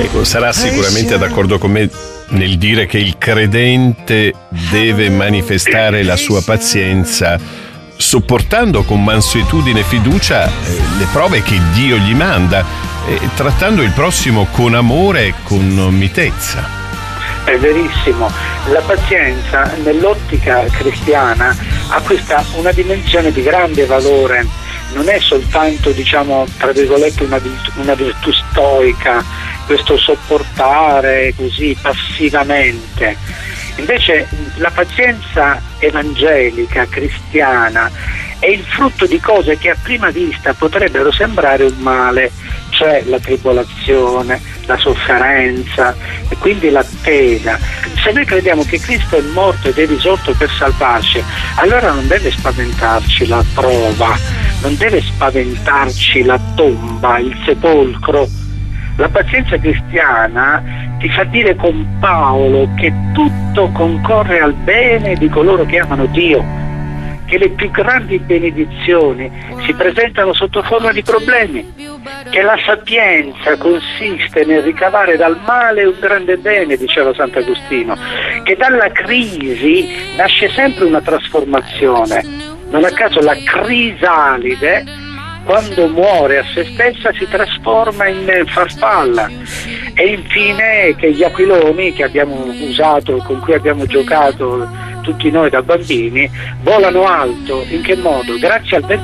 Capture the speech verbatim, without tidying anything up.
Ecco, sarà sicuramente d'accordo con me nel dire che il credente deve manifestare la sua pazienza sopportando con mansuetudine e fiducia eh, le prove che Dio gli manda, eh, trattando il prossimo con amore e con mitezza. È verissimo, la pazienza nell'ottica cristiana ha questa una dimensione di grande valore, non è soltanto, diciamo, tra virgolette una virtù, una virtù stoica, questo sopportare così passivamente. Invece la pazienza evangelica, cristiana, è il frutto di cose che a prima vista potrebbero sembrare un male, cioè la tribolazione, la sofferenza e quindi l'attesa. Se noi crediamo che Cristo è morto ed è risorto per salvarci, allora non deve spaventarci la prova, non deve spaventarci la tomba, il sepolcro. La pazienza cristiana ti fa dire con Paolo che tutto concorre al bene di coloro che amano Dio, che le più grandi benedizioni si presentano sotto forma di problemi, che la sapienza consiste nel ricavare dal male un grande bene, diceva Sant'Agostino, che dalla crisi nasce sempre una trasformazione. Non a caso la crisalide, quando muore a se stessa, si trasforma in farfalla. E infine che gli aquiloni che abbiamo usato, con cui abbiamo giocato tutti noi da bambini, volano alto. In che modo? Grazie al vento